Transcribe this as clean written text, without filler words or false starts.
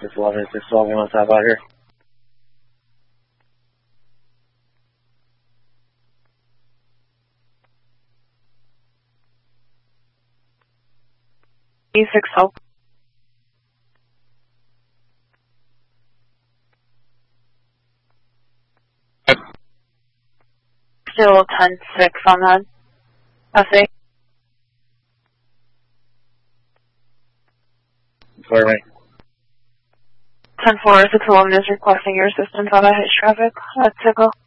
611, 612, you want to stop out here? E6 Still 10-6 on that. SA. Pardon me. 10-4, 611 is requesting your assistance on a hitch traffic at Tickle.